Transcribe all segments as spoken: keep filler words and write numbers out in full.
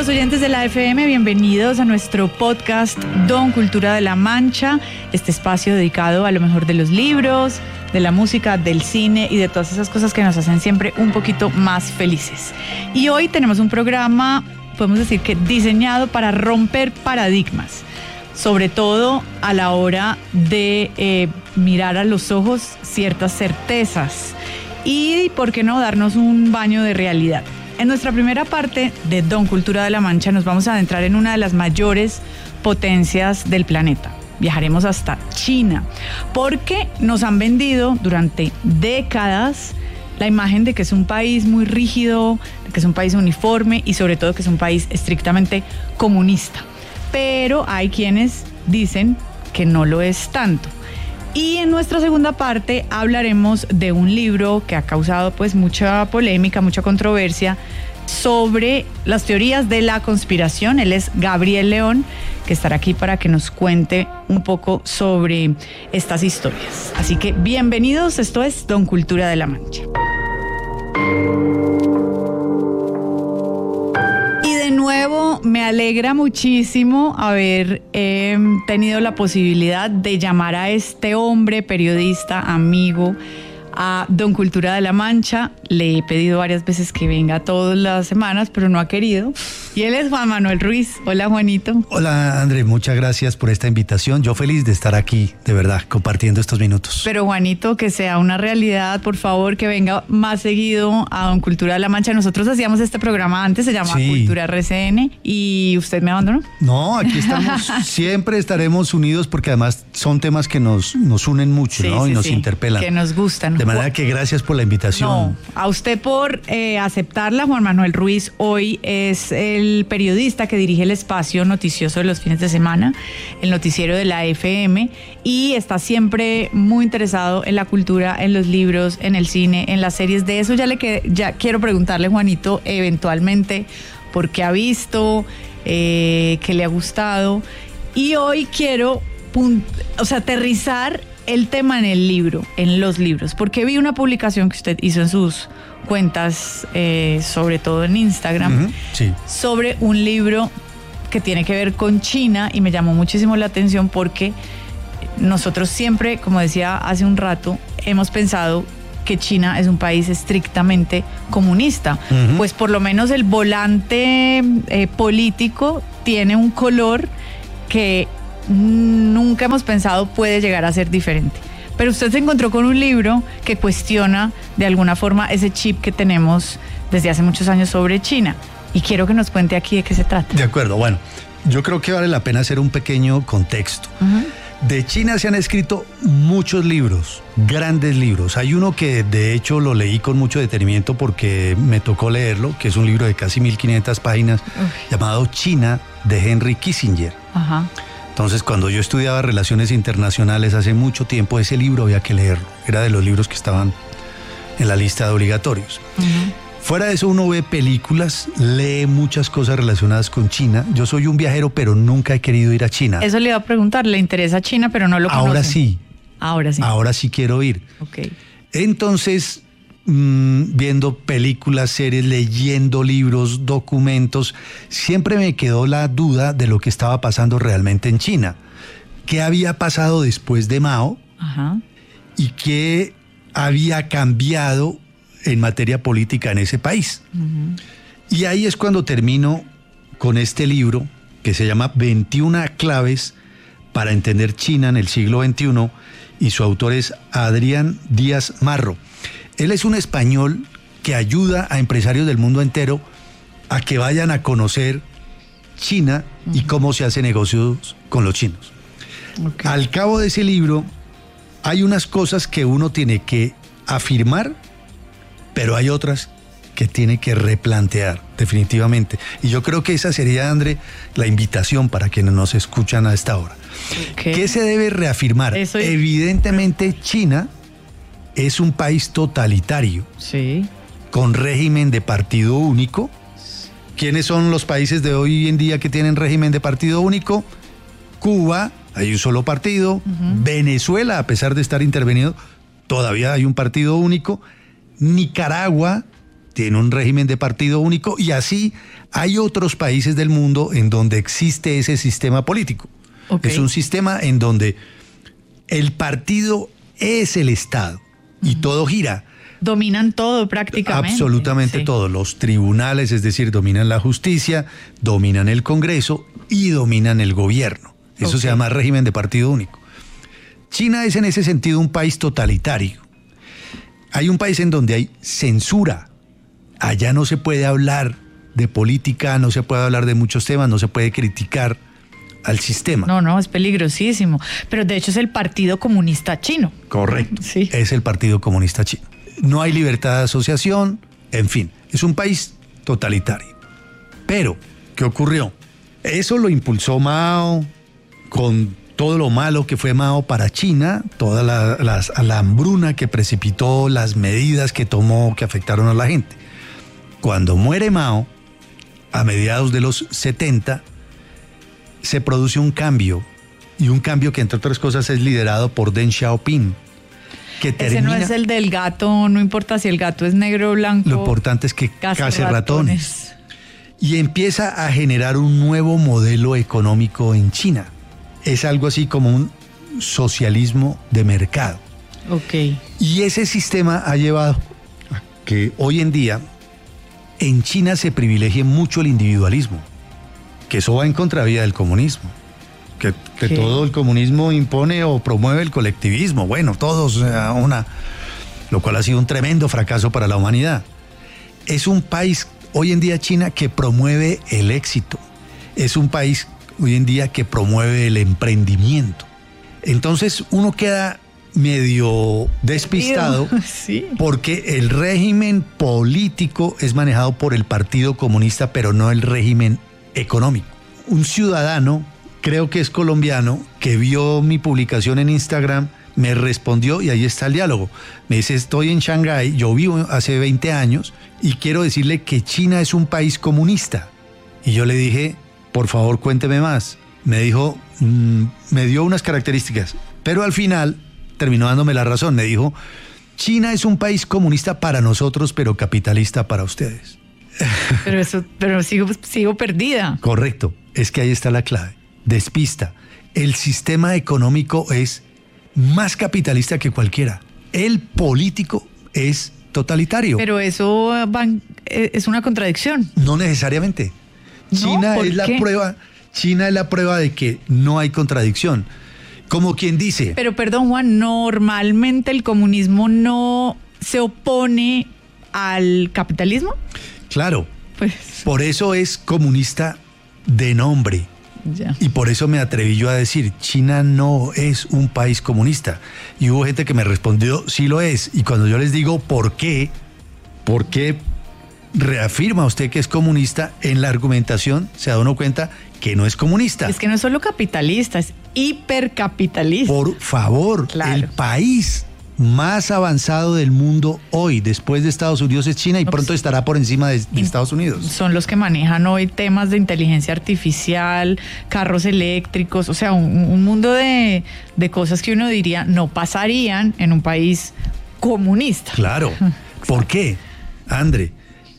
los oyentes de la F M, bienvenidos a nuestro podcast Don Cultura de la Mancha, este espacio dedicado a lo mejor de los libros, de la música, del cine y de todas esas cosas que nos hacen siempre un poquito más felices. Y hoy tenemos un programa, podemos decir que diseñado para romper paradigmas, sobre todo a la hora de eh, mirar a los ojos ciertas certezas y, ¿por qué no?, darnos un baño de realidad. En nuestra primera parte de Don Cultura de la Mancha nos vamos a adentrar en una de las mayores potencias del planeta. Viajaremos hasta China, porque nos han vendido durante décadas la imagen de que es un país muy rígido, de que es un país uniforme y sobre todo que es un país estrictamente comunista. Pero hay quienes dicen que no lo es tanto. Y en nuestra segunda parte hablaremos de un libro que ha causado pues mucha polémica, mucha controversia sobre las teorías de la conspiración. Él es Gabriel León, que estará aquí para que nos cuente un poco sobre estas historias. Así que bienvenidos, esto es Don Cultura de la Mancha. De nuevo, me alegra muchísimo haber eh, tenido la posibilidad de llamar a este hombre, periodista, amigo, a Don Cultura de la Mancha. Le he pedido varias veces que venga todas las semanas, pero no ha querido. Y él es Juan Manuel Ruiz. Hola, Juanito. Hola, André, muchas gracias por esta invitación. Yo feliz de estar aquí, de verdad, compartiendo estos minutos. Pero, Juanito, que sea una realidad, por favor, que venga más seguido a Don Cultura de la Mancha. Nosotros hacíamos este programa antes, se llamaba sí. Cultura R C N, y ¿usted me abandonó? No, aquí estamos, siempre estaremos unidos porque además son temas que nos, nos unen mucho, sí, ¿no? Sí, y nos sí, interpelan. Que nos gustan. De manera que gracias por la invitación. No, a usted por eh, aceptarla. Juan Manuel Ruiz hoy es el periodista que dirige el espacio noticioso de los fines de semana, el noticiero de la F M, y está siempre muy interesado en la cultura, en los libros, en el cine, en las series. De eso ya le que, ya quiero preguntarle, Juanito, eventualmente, por qué ha visto, eh, qué le ha gustado. Y hoy quiero, punt- o sea, aterrizar el tema en el libro, en los libros, porque vi una publicación que usted hizo en sus cuentas, eh, sobre todo en Instagram, uh-huh, sí. sobre un libro que tiene que ver con China, y me llamó muchísimo la atención porque nosotros siempre, como decía hace un rato, hemos pensado que China es un país estrictamente comunista, uh-huh. pues por lo menos el volante eh, político tiene un color que nunca hemos pensado puede llegar a ser diferente. Pero usted se encontró con un libro que cuestiona de alguna forma ese chip que tenemos desde hace muchos años sobre China. Y quiero que nos cuente aquí de qué se trata. De acuerdo, bueno, yo creo que vale la pena hacer un pequeño contexto. Uh-huh. De China se han escrito muchos libros, grandes libros. Hay uno que de hecho lo leí con mucho detenimiento porque me tocó leerlo, que es un libro de casi mil quinientas páginas, uh-huh. llamado China, de Henry Kissinger. Ajá. Uh-huh. Entonces, cuando yo estudiaba Relaciones Internacionales hace mucho tiempo, ese libro había que leerlo. Era de los libros que estaban en la lista de obligatorios. Uh-huh. Fuera de eso, uno ve películas, lee muchas cosas relacionadas con China. Yo soy un viajero, pero nunca he querido ir a China. Eso le iba a preguntar, ¿le interesa China, pero no lo conoce? Ahora sí. Ahora sí. Ahora sí quiero ir. Okay. Entonces, mmm, viendo películas, series, leyendo libros, documentos, siempre me quedó la duda de lo que estaba pasando realmente en China. ¿Qué había pasado después de Mao? Ajá. ¿Y qué había cambiado en materia política en ese país? Uh-huh. Y ahí es cuando termino con este libro que se llama veintiuna claves para entender China en el siglo veintiuno, y su autor es Adrián Díaz Marro. Él es un español que ayuda a empresarios del mundo entero a que vayan a conocer China uh-huh. y cómo se hace negocios con los chinos. Okay. Al cabo de ese libro hay unas cosas que uno tiene que afirmar, pero hay otras que tiene que replantear, definitivamente. Y yo creo que esa sería, André, la invitación para quienes nos escuchan a esta hora. Okay. ¿Qué se debe reafirmar? Eso es... Evidentemente, China es un país totalitario, sí, con régimen de partido único. ¿Quiénes son los países de hoy en día que tienen régimen de partido único? Cuba, hay un solo partido. Uh-huh. Venezuela, a pesar de estar intervenido, todavía hay un partido único. Nicaragua tiene un régimen de partido único y así hay otros países del mundo en donde existe ese sistema político. Okay. Es un sistema en donde el partido es el Estado y uh-huh. todo gira. Dominan todo prácticamente. Absolutamente sí. todo. Los tribunales, es decir, dominan la justicia, dominan el Congreso y dominan el gobierno. Eso okay. se llama régimen de partido único. China es en ese sentido un país totalitario. Hay un país en donde hay censura. Allá no se puede hablar de política, no se puede hablar de muchos temas, no se puede criticar al sistema. No, no, es peligrosísimo. Pero de hecho es el Partido Comunista Chino. Correcto, sí. es el Partido Comunista Chino. No hay libertad de asociación, en fin, es un país totalitario. Pero, ¿qué ocurrió? Eso lo impulsó Mao con todo lo malo que fue Mao para China, toda la, la, la hambruna que precipitó, las medidas que tomó que afectaron a la gente. Cuando muere Mao, a mediados de los setenta, se produce un cambio, y un cambio que entre otras cosas es liderado por Deng Xiaoping. Que Ese termina, no es el del gato, no importa si el gato es negro o blanco. Lo importante es que case case ratones. ratones. Y empieza a generar un nuevo modelo económico en China. Es algo así como un socialismo de mercado. Ok. Y ese sistema ha llevado a que hoy en día en China se privilegie mucho el individualismo, que eso va en contravía del comunismo. Que, que todo el comunismo impone o promueve el colectivismo. Bueno, todos a una, lo cual ha sido un tremendo fracaso para la humanidad. Es un país hoy en día China que promueve el éxito. Es un país hoy en día que promueve el emprendimiento. Entonces uno queda medio despistado sí. porque el régimen político es manejado por el Partido Comunista, pero no el régimen económico. Un ciudadano, creo que es colombiano, que vio mi publicación en Instagram, me respondió y ahí está el diálogo. Me dice, estoy en Shanghái, yo vivo hace veinte años y quiero decirle que China es un país comunista. Y yo le dije, por favor, cuénteme más. Me dijo, mmm, me dio unas características, pero al final terminó dándome la razón. Me dijo, China es un país comunista para nosotros, pero capitalista para ustedes. Pero eso, pero sigo, sigo perdida. Correcto, es que ahí está la clave. Despista. El sistema económico es más capitalista que cualquiera. El político es totalitario. Pero eso van, es una contradicción. No necesariamente. China no, es la qué? prueba, China es la prueba de que no hay contradicción. Como quien dice. Pero perdón, Juan, normalmente el comunismo no se opone al capitalismo. Claro. Pues. Por eso es comunista de nombre. Ya. Y por eso me atreví yo a decir, China no es un país comunista. Y hubo gente que me respondió, sí lo es. Y cuando yo les digo, ¿por qué? ¿Por qué reafirma usted que es comunista? En la argumentación se da uno cuenta que no es comunista. Es que no es solo capitalista, es hipercapitalista. Por favor, claro. El país más avanzado del mundo hoy, después de Estados Unidos, es China y no, pronto pues, estará por encima de, de Estados Unidos. Son los que manejan hoy temas de inteligencia artificial, carros eléctricos, o sea, un, un mundo de, de cosas que uno diría no pasarían en un país comunista. Claro. ¿Por qué, André?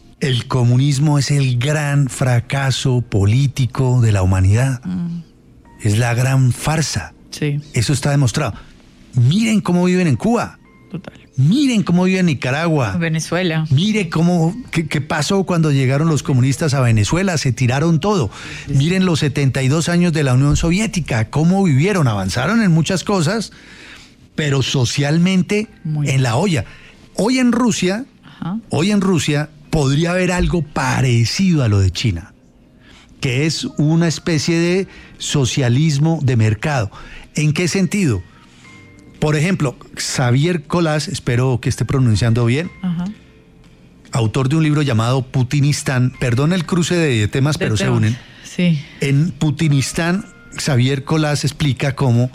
El comunismo es el gran fracaso político de la humanidad. Mm. Es la gran farsa. Sí. Eso está demostrado. Miren cómo viven en Cuba. Total. Miren cómo viven en Nicaragua. Venezuela. Mire cómo, qué, qué pasó cuando llegaron los comunistas a Venezuela. Se tiraron todo. Sí. Miren los setenta y dos años de la Unión Soviética. Cómo vivieron. Avanzaron en muchas cosas, pero socialmente Muy en la olla. Hoy en Rusia, Ajá. hoy en Rusia podría haber algo parecido a lo de China, que es una especie de socialismo de mercado. ¿En qué sentido? Por ejemplo, Xavier Colás, espero que esté pronunciando bien, Ajá. autor de un libro llamado Putinistán, perdón el cruce de temas, de pero temas. se unen. Sí. En Putinistán, Xavier Colás explica cómo,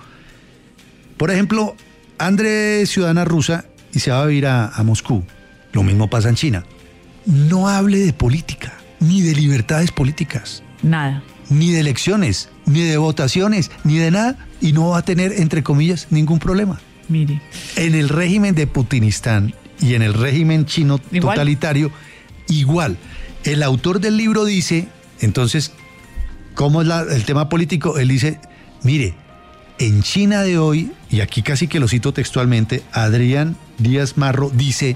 por ejemplo, André es ciudadana rusa y se va a ir a, a Moscú. Lo mismo pasa en China. No hable de política, ni de libertades políticas. Nada. Ni de elecciones, ni de votaciones, ni de nada, y no va a tener, entre comillas, ningún problema. Mire. En el régimen de Putinistán y en el régimen chino Igual. totalitario igual. El autor del libro dice, entonces, ¿cómo es la, el tema político? Él dice, mire, en China de hoy, y aquí casi que lo cito textualmente, Adrián Díaz Marro dice,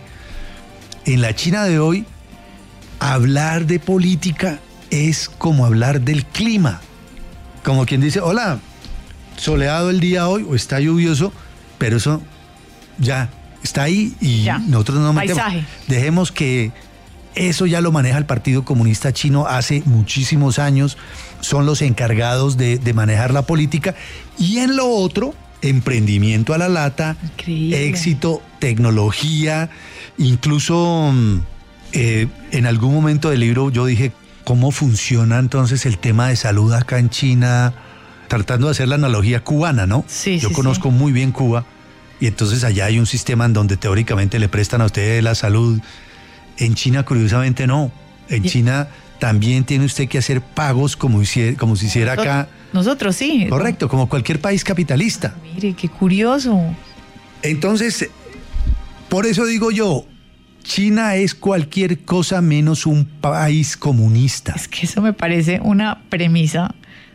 en la China de hoy, hablar de política es como hablar del clima. Como quien dice, hola, soleado el día hoy o está lluvioso, pero eso ya está ahí y ya. Nosotros no nos metemos. Paisaje. Dejemos que eso ya lo maneja el Partido Comunista Chino hace muchísimos años, son los encargados de, de manejar la política, y en lo otro, emprendimiento a la lata, Increíble. Éxito, tecnología, incluso eh, en algún momento del libro yo dije, ¿cómo funciona entonces el tema de salud acá en China? Tratando de hacer la analogía cubana, ¿no? Sí, yo sí, conozco sí. muy bien Cuba, y entonces allá hay un sistema en donde teóricamente le prestan a ustedes la salud. En China, curiosamente, no. En Y- China también tiene usted que hacer pagos como, hiciera, como si hiciera acá. Nosotros sí. Correcto, como cualquier país capitalista. Mire, qué curioso. Entonces, por eso digo yo, China es cualquier cosa menos un país comunista. Es que eso me parece una premisa,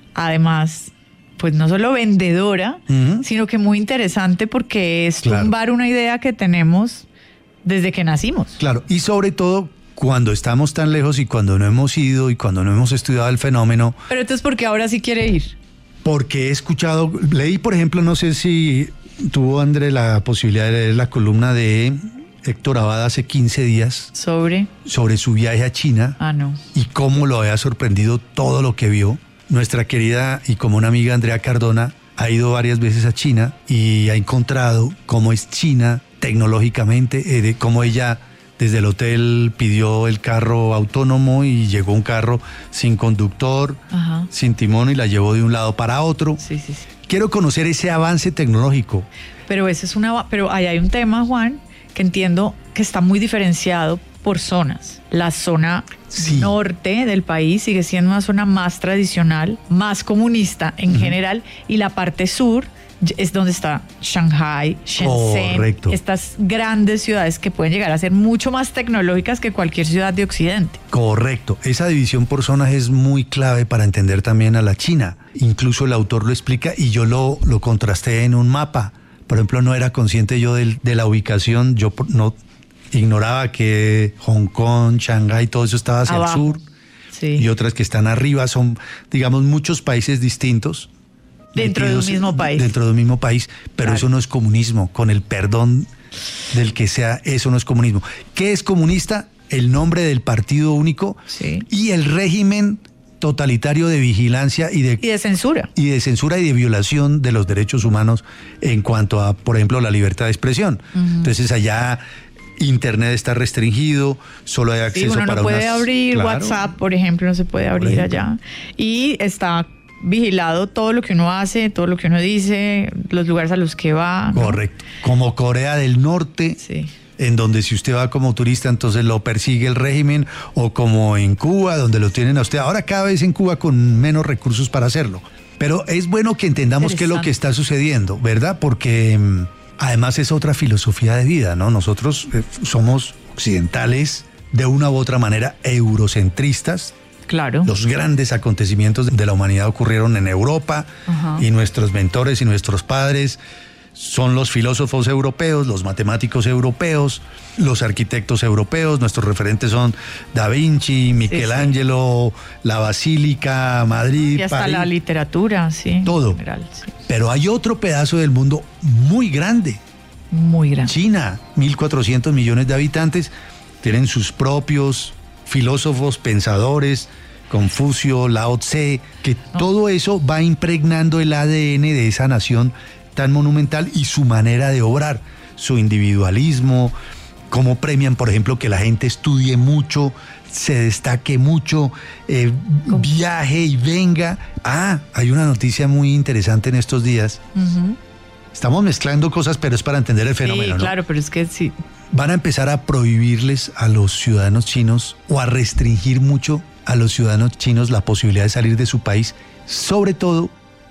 además, pues no solo vendedora, Ujú. sino que muy interesante porque es Claro. tumbar una idea que tenemos desde que nacimos. Claro, y sobre todo cuando estamos tan lejos y cuando no hemos ido y cuando no hemos estudiado el fenómeno, Pero entonces, ¿por qué ahora sí quiere ir? porque he escuchado, leí por ejemplo, no sé si tuvo André la posibilidad de leer la columna de Héctor Abad hace quince días Sobre... sobre su viaje a China Ah, no. y cómo lo había sorprendido todo lo que vio. Nuestra querida y como una amiga Andrea Cardona ha ido varias veces a China y ha encontrado cómo es China tecnológicamente, eh, de cómo ella desde el hotel pidió el carro autónomo y llegó un carro sin conductor, Ajá. sin timón, y la llevó de un lado para otro. Sí, sí, sí. Quiero conocer ese avance tecnológico. Pero ese es una... Pero ahí hay un tema, Juan, que entiendo que está muy diferenciado por zonas. La zona Sí. norte del país sigue siendo una zona más tradicional, más comunista en general, y la parte sur es donde está Shanghai, Shenzhen, Correcto. estas grandes ciudades que pueden llegar a ser mucho más tecnológicas que cualquier ciudad de Occidente. Correcto, esa división por zonas es muy clave para entender también a la China. Incluso el autor lo explica y yo lo, lo contrasté en un mapa. Por ejemplo, no era consciente yo del- de, la ubicación, yo por- no ignoraba que Hong Kong, Shanghái, todo eso estaba hacia Abajo. el sur, Sí. y otras que están arriba, son, digamos, muchos países distintos. Dentro de un metidos mismo país. Dentro de un mismo país, pero Claro. eso no es comunismo, con el perdón del que sea, eso no es comunismo. ¿Qué es comunista? El nombre del partido único Sí. y el régimen totalitario de vigilancia y de Y de censura. y de censura y de violación de los derechos humanos en cuanto a, por ejemplo, la libertad de expresión. Entonces allá Internet está restringido, solo hay Sí, acceso uno para no puede unas- abrir Claro. WhatsApp, por ejemplo, no se puede abrir ejemplo. allá. Y está vigilado todo lo que uno hace, todo lo que uno dice, los lugares a los que va. ¿no? Correcto. Como Corea del Norte, Sí. en donde si usted va como turista, entonces lo persigue el régimen, o como en Cuba, donde lo tienen a usted. Ahora cada vez en Cuba con menos recursos para hacerlo. Pero es bueno que entendamos qué es lo que está sucediendo, ¿verdad? Porque mm, además es otra filosofía de vida, ¿no? Nosotros eh, somos occidentales, de una u otra manera eurocentristas. Claro. Los grandes acontecimientos de la humanidad ocurrieron en Europa, Ajá. y nuestros mentores y nuestros padres son los filósofos europeos, los matemáticos europeos, los arquitectos europeos. Nuestros referentes son Da Vinci, Michelangelo, la Basílica, Madrid, Y hasta París. la literatura, sí. Todo. En general, sí. Pero hay otro pedazo del mundo muy grande. Muy grande. China, mil cuatrocientos millones de habitantes, tienen sus propios filósofos, pensadores, Confucio, Lao Tse, que todo eso va impregnando el A D N de esa nación tan monumental y su manera de obrar, su individualismo, cómo premian, por ejemplo, que la gente estudie mucho, se destaque mucho, eh, viaje y venga. Ah, hay una noticia muy interesante en estos días. Ujú. Estamos mezclando cosas, pero es para entender el fenómeno, Sí, ¿no? claro, pero es que sí. Van a empezar a prohibirles a los ciudadanos chinos, o a restringir mucho a los ciudadanos chinos la posibilidad de salir de su país, sobre todo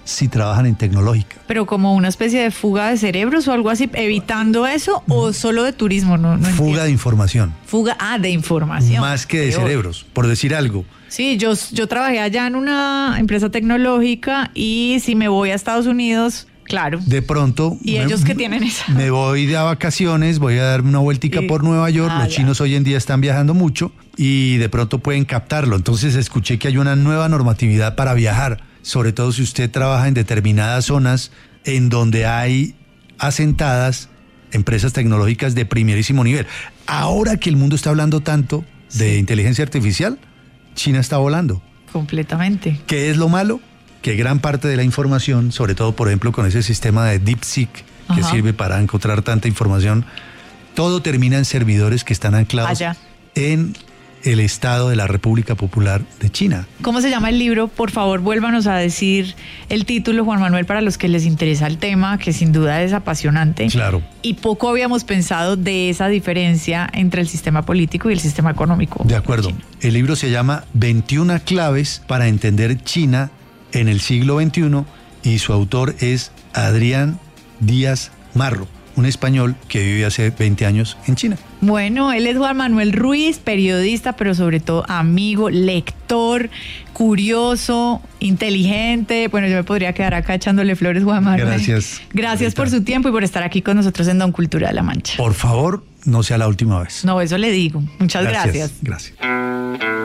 si trabajan en tecnológica. Pero como una especie de fuga de cerebros o algo así, evitando eso, o solo de turismo, no, no Fuga entiendo. de información. Fuga, ah, de información. Más que de Peor. cerebros, por decir algo. Sí, yo, yo trabajé allá en una empresa tecnológica y si me voy a Estados Unidos, claro. De pronto... ¿Y me, ellos qué tienen esa? Me voy de vacaciones, voy a darme una vueltica Y- por Nueva York. ah, Los ya. chinos hoy en día están viajando mucho y de pronto pueden captarlo. Entonces escuché que hay una nueva normatividad para viajar, sobre todo si usted trabaja en determinadas zonas en donde hay asentadas empresas tecnológicas de primerísimo nivel. Ahora que el mundo está hablando tanto de Sí. inteligencia artificial, China está volando. Completamente. ¿Qué es lo malo? Que gran parte de la información, sobre todo por ejemplo con ese sistema de DeepSeek que Ajá. sirve para encontrar tanta información, todo termina en servidores que están anclados Allá. en el Estado de la República Popular de China. ¿Cómo se llama el libro? Por favor, vuélvanos a decir el título, Juan Manuel, para los que les interesa el tema, que sin duda es apasionante. Claro. Y poco habíamos pensado de esa diferencia entre el sistema político y el sistema económico. De acuerdo. chino. El libro se llama veintiuna claves para entender China en el siglo veintiuno y su autor es Adrián Díaz Marro, un español que vive hace veinte años en China. Bueno, él es Juan Manuel Ruiz, periodista, pero sobre todo amigo, lector, curioso, inteligente. Bueno, yo me podría quedar acá echándole flores, Juan Manuel. Gracias. Gracias por Ahorita. su tiempo y por estar aquí con nosotros en Don Cultura de la Mancha. Por favor, no sea la última vez. No, eso le digo. Muchas gracias. Gracias.